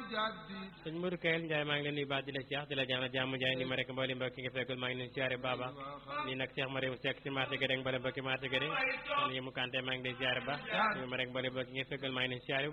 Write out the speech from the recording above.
sëñ Modou Kayel Ndiaye maa ngi leen nuyu baax di la Cheikh di la ñaanal jàmm Ndiaye ni ma rek mboolem mbokk yi nga fekkul maa ngi leen siyaare baba nii nag Cheikh Mariam Seck si marché Guédé mboolem mbokki marché Guédé kon yi mu kante maa ngi leen siyaare baax ni ma rek mboolem mbokk yi nga fekkul maa ngi leen siyaare